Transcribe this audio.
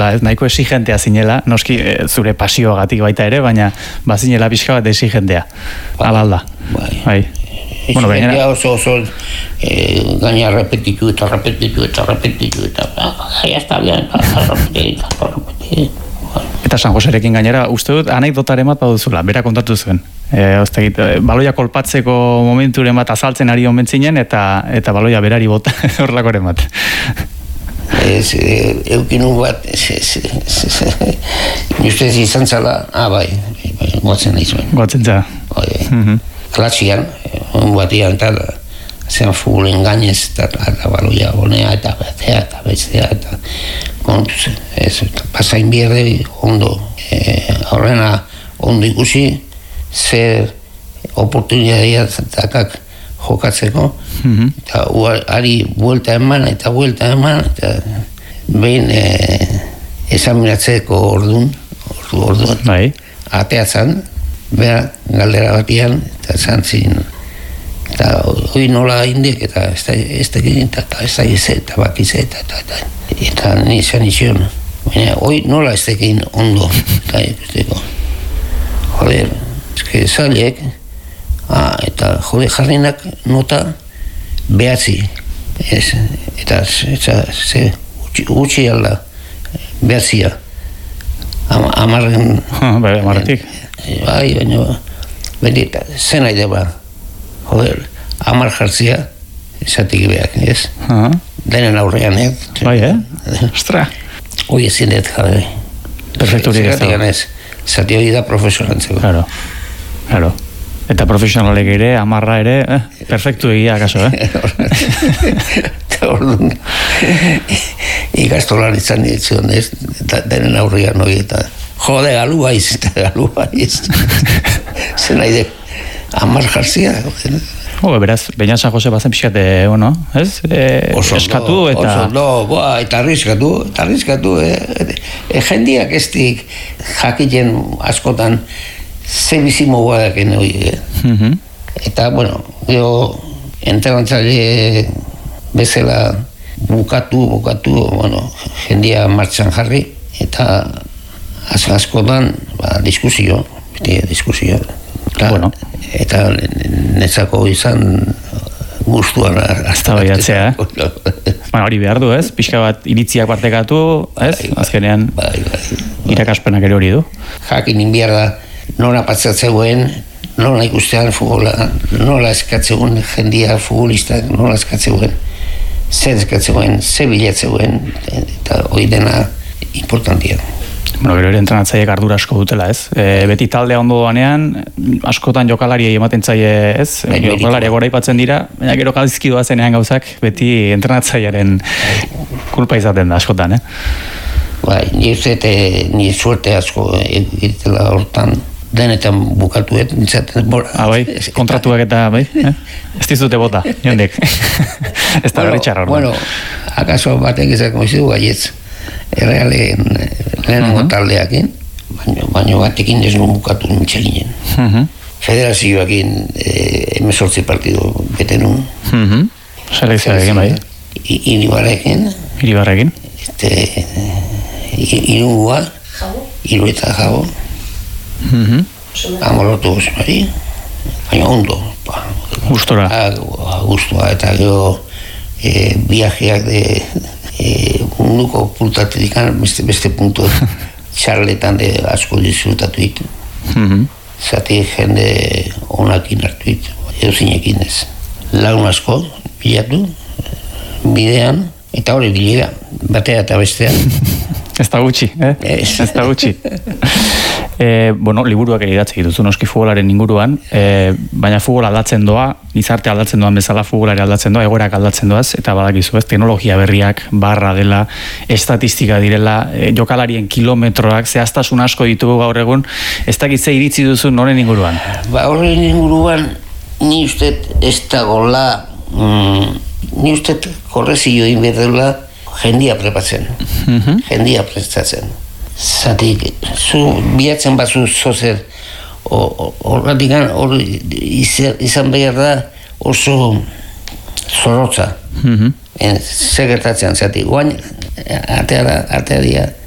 Ez nahiko exigentea zinela, noski zure pasioagatik baita ere, baina bazinela pixka bat exigentea. Alalda. Bai. Bueno, gainera oso gaina repetitu eta ya está bien, repetir. Eta San Joserekin gainera, uste dut, anekdotaren bat baduzula, bera kontatu zuen. Baloia kolpatzeko momenturen bat azaltzen ari omen zinen, eta baloia berari bota horrelakoren bat. Eukinu bat, ustez izan zala, bai, gotzen nahi zuen. Gotzen za. Klatsian, batian, eta zen fugulen gainez, eta baloia honea, eta bestea, eta kontuz, pasain bierde ondo, horrena ondo ikusi, zer oportunitatea dakak jokatzeko, eta ari buelta eman, eta behin esaminatzeko orduan, ateatzen, beha galdera batian, eta zantzin, eta hoi nola indik, eta ez tekin, eta ez da ize, eta bakize, eta nizan izion, hoi nola ez tekin ondo, eta ikusteko. Joder, eske zailek, eta jode jarrinak nota behatzi, eta ze gutxi alda behatzia, amarren... Amarretik? Bai, baina, zen nahi deba, joder, amar jartzia, esatik beak, ez? Denen aurrean, Bai, Ostra. Hoi ezin dut, jade. Perfekturik ez dago. Zati hori da profesionalentzeko. Claro. Eta profesionalek ere, amarra ere, perfektu egia, kaso, Eta orduan, ikastolan izan ditzen, ez? Denen aurrean hori eta... Jode, galu baiz. Zer nahi de, amar jarzia. Beraz, Beñat San Jose bazen pixkate, ez? Eskatu eta... Eta arriskatu, jendiak estik jakiten askotan ze bizimo guadaken hori, Eta, bueno, gero, entrenatzaile bezala bukatu, jendia martxan jarri, eta askotan, diskusio. Eta netzako izan guztuan aztabaiatzea, hori behar du, ez? Pixka bat iritziak partekatu, ez? Azkenean irakaspenak ere hori du. Jakin inbiar da, nola patzatzeuen, nola ikustean futbola, nola eskatzeuen jendia futbolistak, nola eskatzeuen, zer eskatzeuen, zer bilatzeuen, eta hori dena importantia. Gero ere entrenatzaileek ardura asko dutela, ez? Beti taldea ondo doanean, askotan jokalariei ematen zaie, ez? Jokalariak goraipatzen dira, baina gero gaizki doazenean gauzak, beti entrenatzailearen kulpa izaten da askotan, Bai, ni suerte asko egitela hortan, denetan bukatuet, nintzaten bora. Bai, kontratuak eta, bai? Ez dizute bota, jondek. Ez da berritxarra hor. Bueno, akaso batek izako izidu gaietz. Errealen lehenengo taldeakin, baina batekin ez nuen bukatu nintxelinen. Federazioakin 18 partidu bete nuen. Selekzioarekin, bai? Iribarrekin. Irungua, Iru eta Jabo. Amolotu gozenari, baina ondo. Gustora. Gustua, eta gero viajeak munduko puntatik beste puntu txarletan asko disfrutatuit. Zati jende onakin hartuit, edo zinekin ez. Lagun asko, bilatu, bidean, eta hori bilera, batea eta bestean. Ez da gutxi, Ez da gutxi. Liburuak ere idatzi dituzu noski futbolaren inguruan, baina futbol aldatzen doa, gizarte aldatzen doan bezala futbolari aldatzen doa, egoerak aldatzen doaz, eta badakizu, ez, teknologia berriak, barra dela, estatistika direla, jokalarien kilometroak, zehaztasun asko ditugu gaur egun, ez dakitze iritzi duzu noren inguruan? Horren inguruan, ni ustet ez dagoela, ni ustet korrezio inberdela, jendia prepatzen, jendia prestatzen. Zatik, zu bilatzen batzu zozer, horretik hor izan behar da oso zorotza. Zer gertatzen, zatik, guain, artea dira,